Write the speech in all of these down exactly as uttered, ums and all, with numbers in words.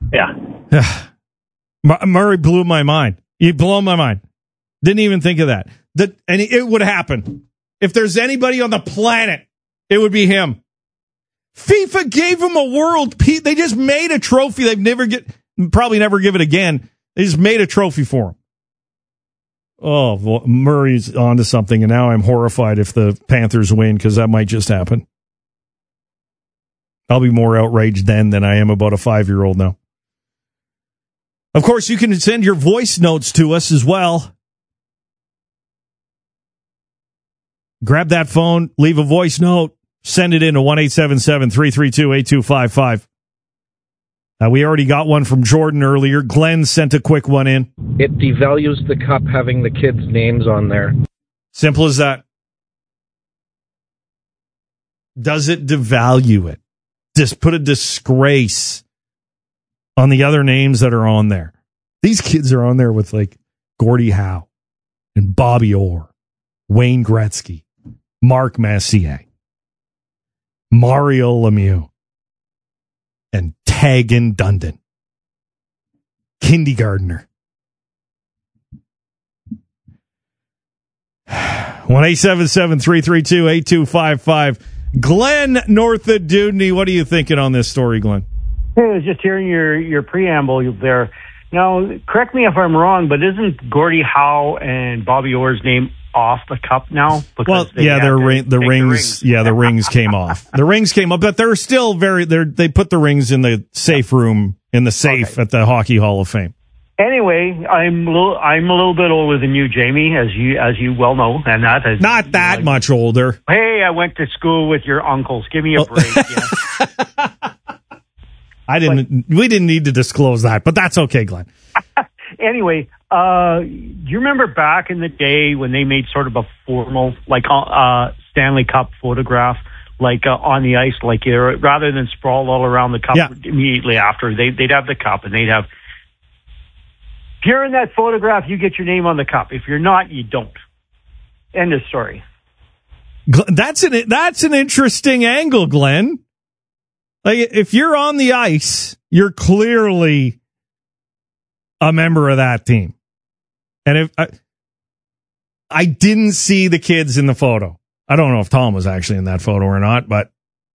Yeah. Murray blew my mind. You blew my mind. Didn't even think of that. That and it would happen. If there's anybody on the planet, it would be him. FIFA gave him a world peace. They just made a trophy. They've never get, probably never give it again. They just made a trophy for him. Oh, well, Murray's onto something, and now I'm horrified if the Panthers win because that might just happen. I'll be more outraged then than I am about a five-year-old now. Of course, you can send your voice notes to us as well. Grab that phone, leave a voice note, send it in to one eight seven seven, three three two, eight two five five. Uh, we already got one from Jordan earlier. Glenn sent a quick one in. It devalues the cup having the kids' names on there. Simple as that. Does it devalue it? Just put a disgrace on the other names that are on there. These kids are on there with like Gordie Howe and Bobby Orr, Wayne Gretzky, Mark Messier, Mario Lemieux, and Tagan Dundon. Kindergartner. one eight seven seven, three three two, eight two five five. Glenn, north of Dudney. What are you thinking on this story, Glenn? Hey, I was just hearing your, your preamble there. Now, correct me if I'm wrong, but isn't Gordie Howe and Bobby Orr's name off the cup now? Well, yeah, their ring, the rings, the rings, yeah, the rings came off. The rings came up, but they're still very. They they put the rings in the safe room in the safe okay. at the Hockey Hall of Fame. Anyway, I'm a little, I'm a little bit older than you, Jamie, as you as you well know, and that is not that you know, much older. Hey, I went to school with your uncles. Give me a break. Yeah. I didn't. But, we didn't need to disclose that, but that's okay, Glenn. Anyway, uh, do you remember back in the day when they made sort of a formal, like uh, Stanley Cup photograph, like uh, on the ice, like uh, rather than sprawl all around the cup yeah. immediately after, they, they'd have the cup and they'd have. If you're in that photograph, you get your name on the cup. If you're not, you don't. End of story. That's an that's an interesting angle, Glenn. Like, if you're on the ice, you're clearly a member of that team. And if I, I didn't see the kids in the photo. I don't know if Tom was actually in that photo or not, but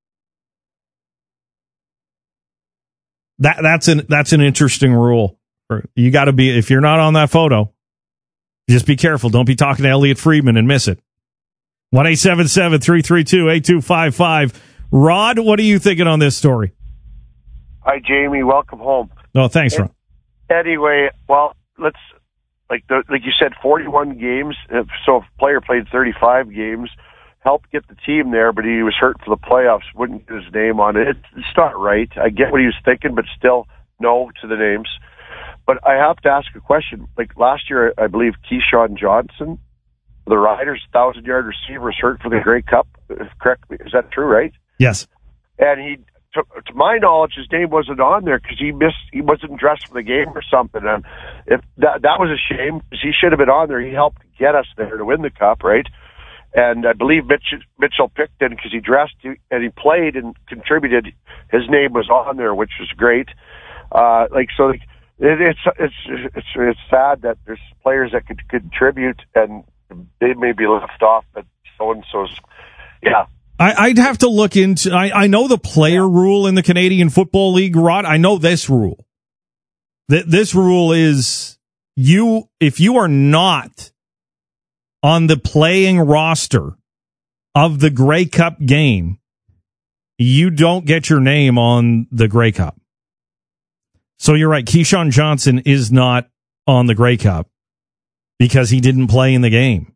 that that's an that's an interesting rule. You got to be, if you're not on that photo, just be careful. Don't be talking to Elliot Friedman and miss it. one eight seven seven, three three two, eight two five five. Rod, what are you thinking on this story? Hi, Jamie. Welcome home. No, thanks, Ron. Anyway, well, let's, like the, like you said, forty-one games. So if a player played thirty-five games, helped get the team there, but he was hurt for the playoffs, wouldn't get his name on it. It's not right. I get what he was thinking, but still, no to the names. But I have to ask a question. Like last year, I believe Keyshawn Johnson, the Riders' thousand-yard receiver, was hurt for the Grey Cup. Correct me. Is that true, right? Yes. And he, to, to my knowledge, his name wasn't on there because he missed. He wasn't dressed for the game or something. And if that that was a shame because he should have been on there. He helped get us there to win the cup, right? And I believe Mitch, Mitchell Picton, because he dressed and he played and contributed, his name was on there, which was great. Uh, like so. Like, It, it's it's it's it's sad that there's players that could contribute and they may be left off, but so and so's yeah. I, I'd have to look into. I, I know the player yeah. rule in the Canadian Football League, Rod. I know this rule. That this rule is you if you are not on the playing roster of the Grey Cup game, you don't get your name on the Grey Cup. So you're right. Keyshawn Johnson is not on the Grey Cup because he didn't play in the game.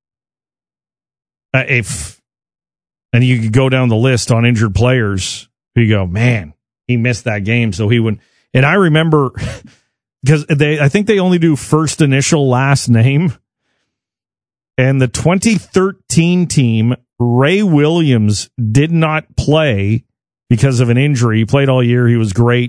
Uh, if and you could go down the list on injured players, you go, man, he missed that game, so he wouldn't. And I remember because they, I think they only do first initial, last name. And the twenty thirteen team, Ray Williams did not play because of an injury. He played all year. He was great.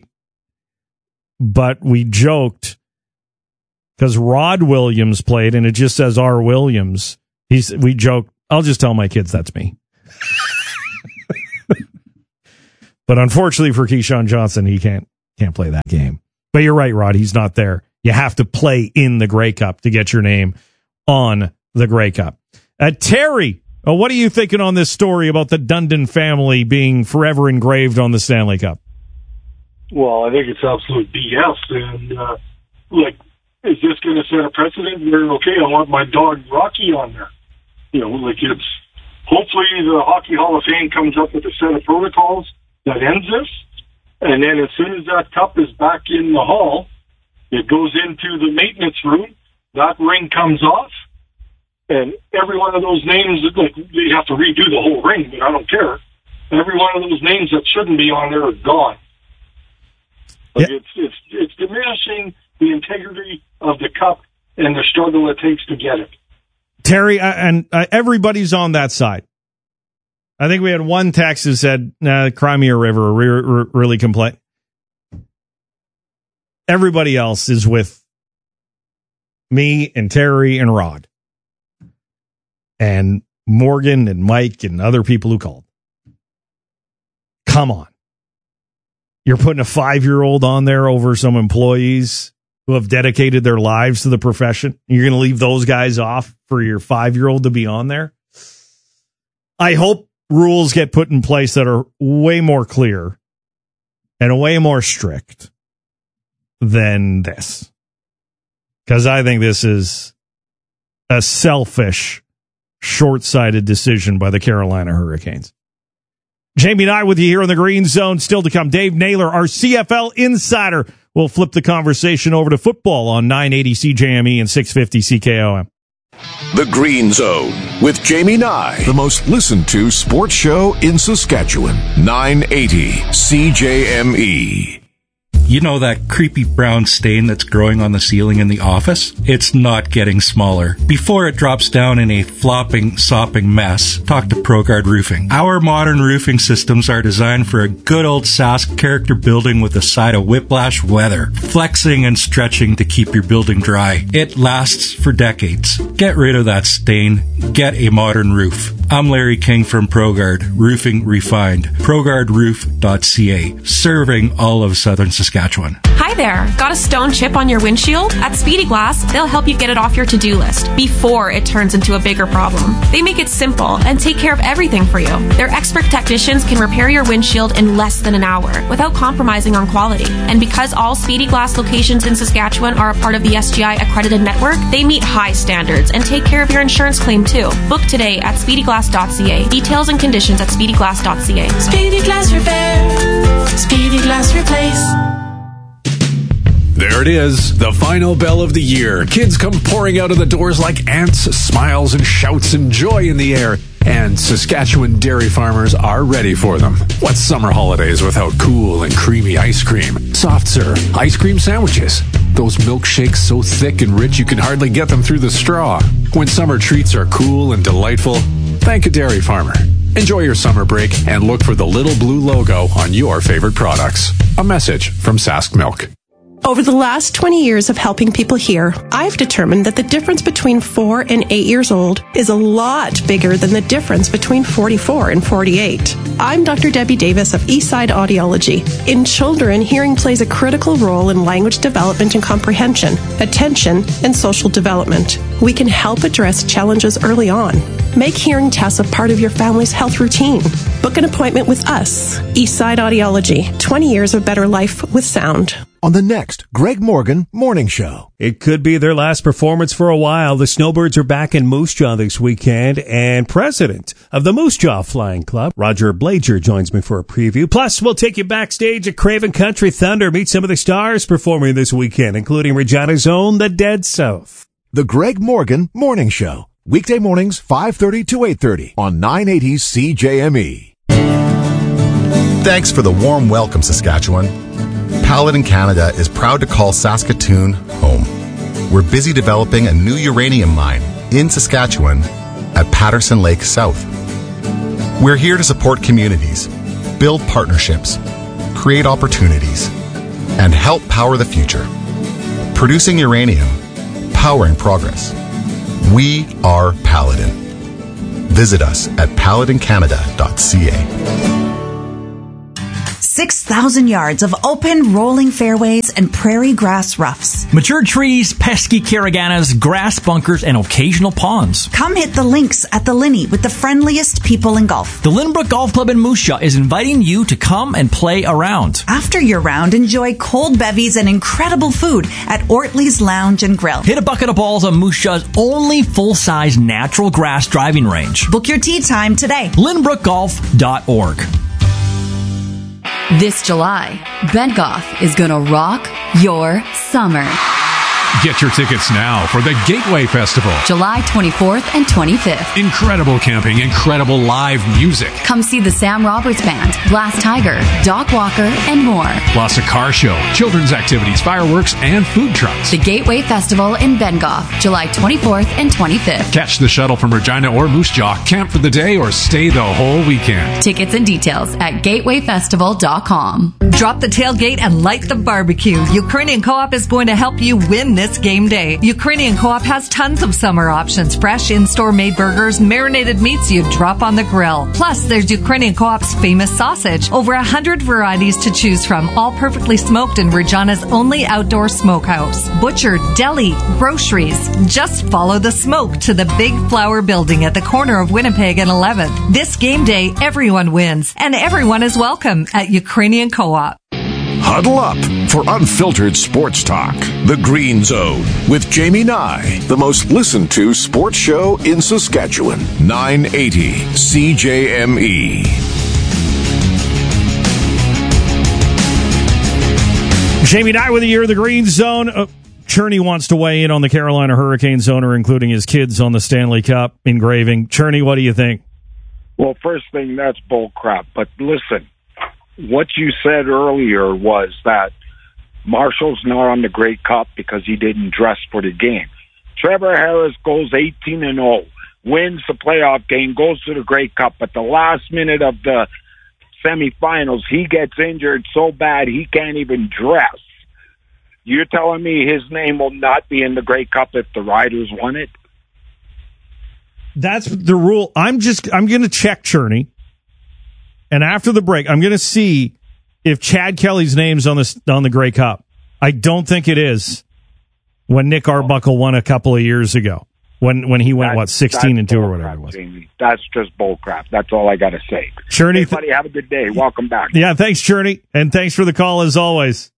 But we joked because Rod Williams played, and it just says R. Williams. He's we joked. I'll just tell my kids that's me. But unfortunately for Keyshawn Johnson, he can't Can't play that game. But you're right, Rod. He's not there. You have to play in the Grey Cup to get your name on the Grey Cup. Uh, Terry, uh, what are you thinking on this story about the Dundon family being forever engraved on the Stanley Cup? Well, I think it's absolute B S. And, uh, like, is this going to set a precedent where, okay, I want my dog Rocky on there? You know, like it's, hopefully the Hockey Hall of Fame comes up with a set of protocols that ends this. And then as soon as that cup is back in the hall, it goes into the maintenance room, that ring comes off, and every one of those names, like, they have to redo the whole ring, but I don't care. Every one of those names that shouldn't be on there are gone. Like yeah. it's, it's, it's diminishing the integrity of the cup and the struggle it takes to get it. Terry, uh, and uh, everybody's on that side. I think we had one text that said, nah, Crimea River re- re- really complain. Everybody else is with me and Terry and Rod and Morgan and Mike and other people who called. Come on. You're putting a five-year-old on there over some employees who have dedicated their lives to the profession. You're going to leave those guys off for your five-year-old to be on there? I hope rules get put in place that are way more clear and way more strict than this. Because I think this is a selfish, short-sighted decision by the Carolina Hurricanes. Jamie and I with you here in the Green Zone. Still to come, Dave Naylor, our C F L insider, will flip the conversation over to football on nine eighty C J M E and six fifty C K O M. The Green Zone with Jamie Nye, the most listened to sports show in Saskatchewan. nine eighty C J M E. You know that creepy brown stain that's growing on the ceiling in the office? It's not getting smaller. Before it drops down in a flopping, sopping mess, talk to ProGuard Roofing. Our modern roofing systems are designed for a good old Sask character building with a side of whiplash weather, flexing and stretching to keep your building dry. It lasts for decades. Get rid of that stain. Get a modern roof. I'm Larry King from ProGuard Roofing Refined. ProGuard Roof dot C A, serving all of southern Saskatchewan. Hi there. Got a stone chip on your windshield? At Speedy Glass, they'll help you get it off your to-do list before it turns into a bigger problem. They make it simple and take care of everything for you. Their expert technicians can repair your windshield in less than an hour without compromising on quality. And because all Speedy Glass locations in Saskatchewan are a part of the S G I accredited network, they meet high standards and take care of your insurance claim too. Book today at Speedy Glass dot C A. Details and conditions at Speedy Glass dot C A. Speedy Glass Repair. Speedy Glass Replace. There it is, the final bell of the year. Kids come pouring out of the doors like ants, smiles and shouts and joy in the air. And Saskatchewan dairy farmers are ready for them. What's summer holidays without cool and creamy ice cream, soft serve, ice cream sandwiches, those milkshakes so thick and rich you can hardly get them through the straw? When summer treats are cool and delightful, thank a dairy farmer. Enjoy your summer break and look for the little blue logo on your favorite products. A message from Sask Milk. Over the last twenty years of helping people hear, I've determined that the difference between four and eight years old is a lot bigger than the difference between forty-four and forty-eight. I'm Doctor Debbie Davis of Eastside Audiology. In children, hearing plays a critical role in language development and comprehension, attention, and social development. We can help address challenges early on. Make hearing tests a part of your family's health routine. Book an appointment with us. Eastside Audiology, twenty years of better life with sound. On the next Greg Morgan Morning Show. It could be their last performance for a while. The Snowbirds are back in Moose Jaw this weekend, and president of the Moose Jaw Flying Club, Roger Blager, joins me for a preview. Plus, we'll take you backstage at Craven Country Thunder, meet some of the stars performing this weekend, including Regina's own The Dead South. The Greg Morgan Morning Show. Weekday mornings, five thirty to eight thirty on nine eighty C J M E. Thanks for the warm welcome, Saskatchewan. Paladin Canada is proud to call Saskatoon home. We're busy developing a new uranium mine in Saskatchewan at Patterson Lake South. We're here to support communities, build partnerships, create opportunities, and help power the future. Producing uranium, powering progress. We are Paladin. Visit us at paladin canada dot c a. six thousand yards of open, rolling fairways and prairie grass roughs. Mature trees, pesky caraganas, grass bunkers, and occasional ponds. Come hit the links at the Linney with the friendliest people in golf. The Lynbrook Golf Club in Moose Jaw is inviting you to come and play around. After your round, enjoy cold bevies and incredible food at Ortley's Lounge and Grill. Hit a bucket of balls on Moose Jaw's only full-size natural grass driving range. Book your tee time today. lynbrook golf dot org. This July, Bentgoff is going to rock your summer. Get your tickets now for the Gateway Festival. July twenty-fourth and twenty-fifth. Incredible camping, incredible live music. Come see the Sam Roberts Band, Glass Tiger, Doc Walker, and more. Plus a car show, children's activities, fireworks, and food trucks. The Gateway Festival in Bentgoff, July twenty-fourth and twenty-fifth. Catch the shuttle from Regina or Moose Jaw, camp for the day, or stay the whole weekend. Tickets and details at gateway festival dot com. Drop the tailgate and light the barbecue. Ukrainian Co-op is going to help you win this game day. Ukrainian Co-op has tons of summer options. Fresh in-store made burgers, marinated meats you drop on the grill. Plus, there's Ukrainian Co-op's famous sausage. Over a hundred varieties to choose from, all perfectly smoked in Regina's only outdoor smokehouse. Butcher, deli, groceries. Just follow the smoke to the Big Flower Building at the corner of Winnipeg and eleventh. This game day, everyone wins, and everyone is welcome at Ukrainian Co-op. Huddle up for unfiltered sports talk. The Green Zone with Jamie Nye, the most listened to sports show in Saskatchewan. nine eighty C J M E. Jamie Nye with you, the Green Zone. Uh, Cherney wants to weigh in on the Carolina Hurricanes owner, including his kids on the Stanley Cup engraving. Cherney, what do you think? Well, first thing, that's bull crap. But listen, what you said earlier was that Marshall's not on the Grey Cup because he didn't dress for the game. Trevor Harris goes eighteen and oh, wins the playoff game, goes to the Grey Cup, but the last minute of the semifinals, he gets injured so bad he can't even dress. You're telling me his name will not be in the Grey Cup if the Riders won it? That's the rule. I'm just, I'm going to check Cherney. And after the break, I'm going to see if Chad Kelly's name's on the on the Grey Cup. I don't think it is. When Nick Arbuckle won a couple of years ago, when when he went That's, what sixteen and two or whatever it was. Jamie. That's just bull crap. That's all I got to say. Cherney, everybody have a good day. Welcome back. Yeah, thanks, Cherney, and thanks for the call as always.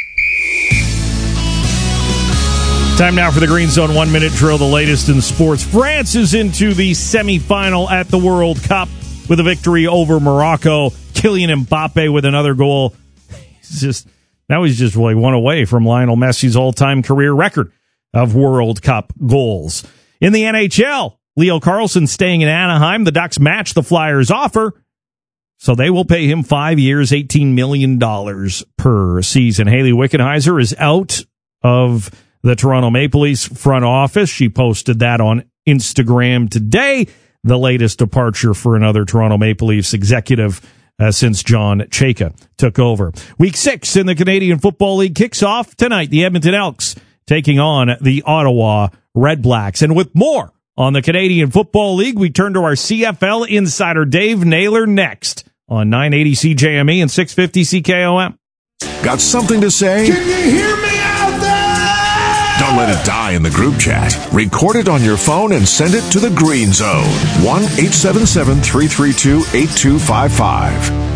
Time now for the Green Zone one minute drill. The latest in sports. France is into the semifinal at the World Cup with a victory over Morocco. Kylian Mbappe with another goal. He's just now he's just really one away from Lionel Messi's all-time career record of World Cup goals. In the N H L, Leo Carlsson staying in Anaheim. The Ducks match the Flyers' offer, so they will pay him five years, eighteen million dollars per season. Haley Wickenheiser is out of the Toronto Maple Leafs front office. She posted that on Instagram today. The latest departure for another Toronto Maple Leafs executive uh, since John Chayka took over. Week six in the Canadian Football League kicks off tonight. The Edmonton Elks taking on the Ottawa Red Blacks. And with more on the Canadian Football League, we turn to our C F L insider Dave Naylor next on nine eighty C J M E and six fifty C K O M. Got something to say? Can you hear me out there? Don't let it die in the group chat. Record it on your phone and send it to the Green Zone. one eight seven seven, three three two, eight two five five.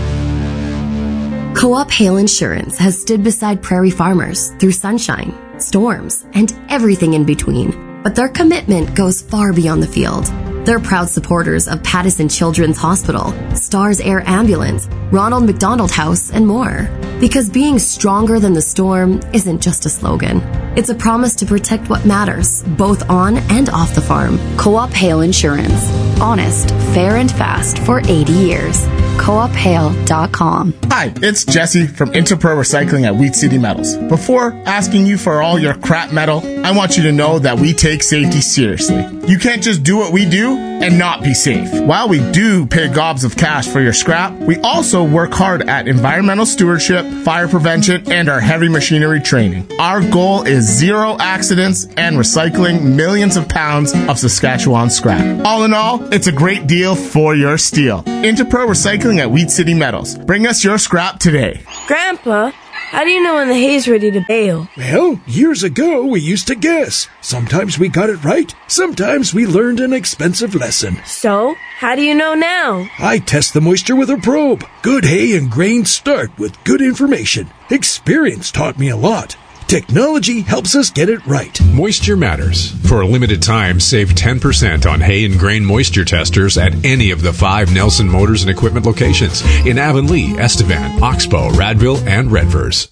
Co-op Hail Insurance has stood beside prairie farmers through sunshine, storms, and everything in between. But their commitment goes far beyond the field. They're proud supporters of Pattison Children's Hospital, Stars Air Ambulance, Ronald McDonald House, and more. Because being stronger than the storm isn't just a slogan. It's a promise to protect what matters, both on and off the farm. Co-op Hail Insurance. Honest, fair, and fast for eighty years. co op hail dot com. Hi, it's Jesse from Interpro Recycling at Wheat City Metals. Before asking you for all your crap metal, I want you to know that we take safety seriously. You can't just do what we do and not be safe. While we do pay gobs of cash for your scrap, we also work hard at environmental stewardship, fire prevention, and our heavy machinery training. Our goal is zero accidents and recycling millions of pounds of Saskatchewan scrap. All in all, it's a great deal for your steel. Interpro Recycling at Wheat City Metals. Bring us your scrap today. Grandpa, how do you know when the hay's ready to bale? Well, years ago we used to guess. Sometimes we got it right. Sometimes we learned an expensive lesson. So, how do you know now? I test the moisture with a probe. Good hay and grain start with good information. Experience taught me a lot. Technology helps us get it right. Moisture matters. For a limited time, save ten percent on hay and grain moisture testers at any of the five Nelson Motors and Equipment locations in Avonlea, Estevan, Oxbow, Radville, and Redvers.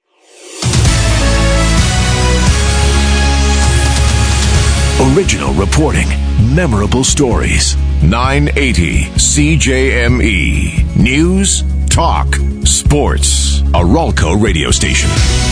Original reporting, memorable stories. nine eighty C J M E. News, talk, sports. A Ralco radio station.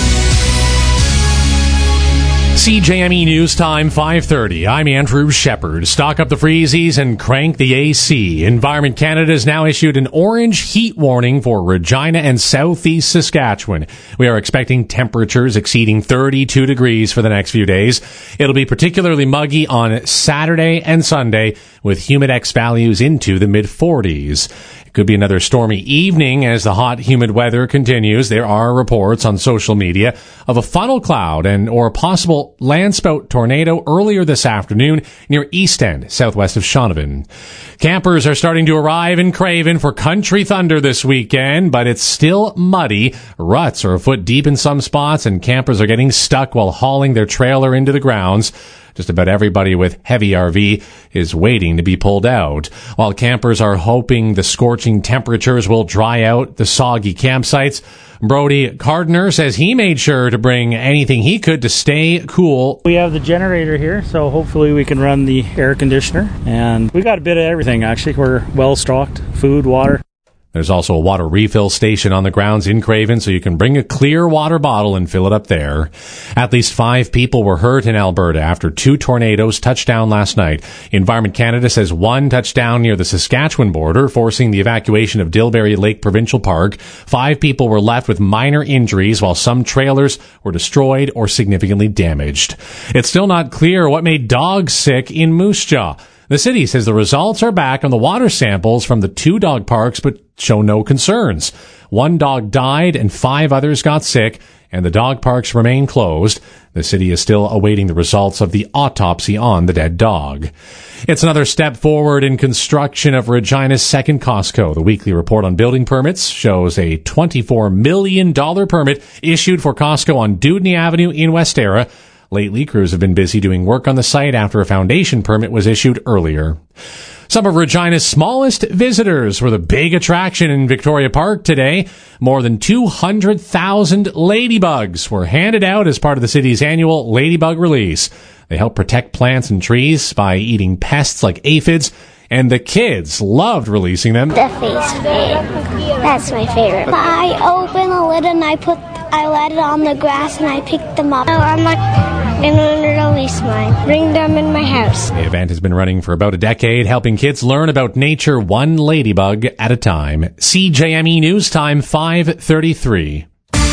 C J M E News Time, five thirty. I'm Andrew Shepard. Stock up the freezies and crank the A C. Environment Canada has now issued an orange heat warning for Regina and southeast Saskatchewan. We are expecting temperatures exceeding thirty-two degrees for the next few days. It'll be particularly muggy on Saturday and Sunday with Humidex values into the mid forties. It could be another stormy evening as the hot, humid weather continues. There are reports on social media of a funnel cloud and or a possible landspout tornado earlier this afternoon near East End, southwest of Shaunavon. Campers are starting to arrive in Craven for Country Thunder this weekend, but it's still muddy. Ruts are a foot deep in some spots, and campers are getting stuck while hauling their trailer into the grounds. Just about everybody with heavy R V is waiting to be pulled out, while campers are hoping the scorching temperatures will dry out the soggy campsites. Brody Cardner says he made sure to bring anything he could to stay cool. We have the generator here, so hopefully we can run the air conditioner. And we got a bit of everything, actually. We're well stocked, food, water. There's also a water refill station on the grounds in Craven, so you can bring a clear water bottle and fill it up there. At least five people were hurt in Alberta after two tornadoes touched down last night. Environment Canada says one touched down near the Saskatchewan border, forcing the evacuation of Dilbury Lake Provincial Park. Five people were left with minor injuries, while some trailers were destroyed or significantly damaged. It's still not clear what made dogs sick in Moose Jaw. The city says the results are back on the water samples from the two dog parks, but show no concerns. One dog died and five others got sick, and the dog parks remain closed. The city is still awaiting the results of the autopsy on the dead dog. It's another step forward in construction of Regina's second Costco. The weekly report on building permits shows a twenty-four million dollars permit issued for Costco on Dewdney Avenue in Westera. Lately, crews have been busy doing work on the site after a foundation permit was issued earlier. Some of Regina's smallest visitors were the big attraction in Victoria Park today. More than two hundred thousand ladybugs were handed out as part of the city's annual Ladybug Release. They help protect plants and trees by eating pests like aphids, and the kids loved releasing them. The face paint. That's my favorite. I open the lid and I put, I let it on the grass and I picked them up. I'm not going to release mine. Bring them in my house. The event has been running for about a decade, helping kids learn about nature one ladybug at a time. C J M E News Time, five thirty-three.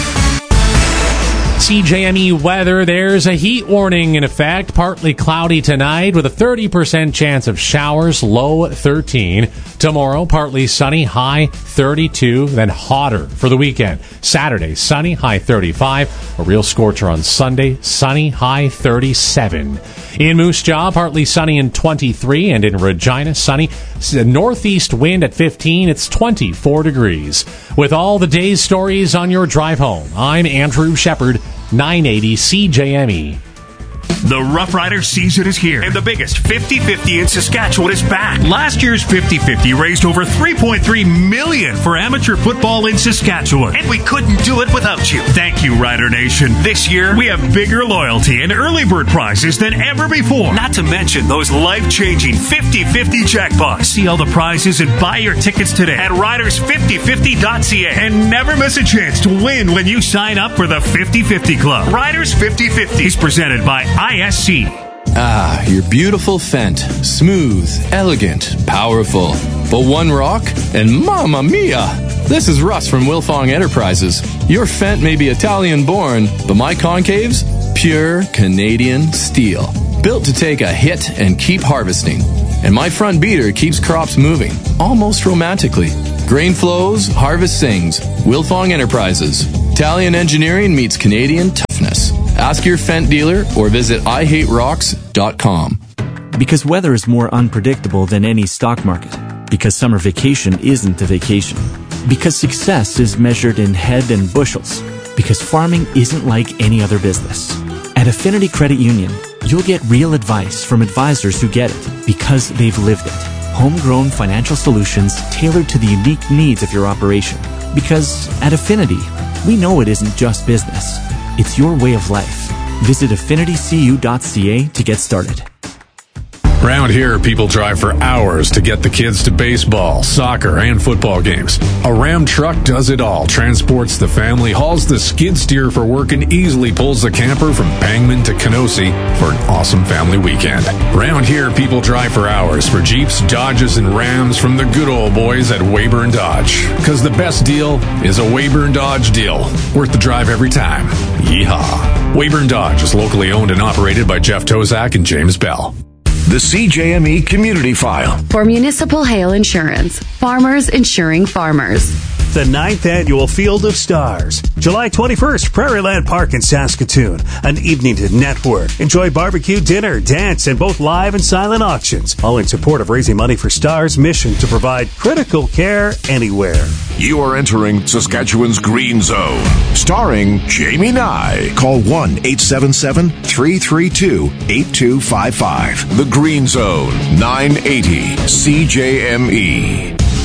C J M E weather, there's a heat warning in effect. Partly cloudy tonight with a thirty percent chance of showers, low thirteen. Tomorrow, partly sunny, high thirty-two, then hotter for the weekend. Saturday, sunny, high thirty-five. A real scorcher on Sunday, sunny, high thirty-seven. In Moose Jaw, partly sunny and twenty-three, and in Regina, sunny. Northeast wind at fifteen, it's twenty-four degrees. With all the day's stories on your drive home, I'm Andrew Shepard, nine eighty C J M E. The Rough Rider season is here, and the biggest fifty fifty in Saskatchewan is back. Last year's fifty fifty raised over three point three million dollars for amateur football in Saskatchewan, and we couldn't do it without you. Thank you, Rider Nation. This year, we have bigger loyalty and early bird prizes than ever before. Not to mention those life-changing fifty fifty jackpots. See all the prizes and buy your tickets today at riders fifty fifty dot c a, and never miss a chance to win when you sign up for the fifty fifty Club. Riders fifty fifty is presented by I S C. Ah, your beautiful Fendt. Smooth, elegant, powerful. But one rock, and mamma mia! This is Russ from Wilfong Enterprises. Your Fendt may be Italian-born, but my concaves? Pure Canadian steel. Built to take a hit and keep harvesting. And my front beater keeps crops moving, almost romantically. Grain flows, harvest sings. Wilfong Enterprises. Italian engineering meets Canadian toughness. Ask your Fendt dealer or visit i hate rocks dot com. Because weather is more unpredictable than any stock market. Because summer vacation isn't a vacation. Because success is measured in head and bushels. Because farming isn't like any other business. At Affinity Credit Union, you'll get real advice from advisors who get it because they've lived it. Homegrown financial solutions tailored to the unique needs of your operation. Because at Affinity, we know it isn't just business. It's your way of life. Visit affinity c u dot c a to get started. Around here, people drive for hours to get the kids to baseball, soccer, and football games. A Ram truck does it all, transports the family, hauls the skid steer for work, and easily pulls the camper from Pangman to Kenosi for an awesome family weekend. Around here, people drive for hours for Jeeps, Dodges, and Rams from the good old boys at Weyburn Dodge. Because the best deal is a Weyburn Dodge deal. Worth the drive every time. Yeehaw. Weyburn Dodge is locally owned and operated by Jeff Tozak and James Bell. The C J M E Community File. For Municipal Hail Insurance. Farmers insuring farmers. The ninth Annual Field of Stars. July twenty-first, Prairieland Park in Saskatoon. An evening to network. Enjoy barbecue, dinner, dance, and both live and silent auctions. All in support of raising money for Stars' mission to provide critical care anywhere. You are entering Saskatchewan's Green Zone. Starring Jamie Nye. Call one eight seven seven, three three two, eight two five five. The Green Zone, nine eighty C J M E.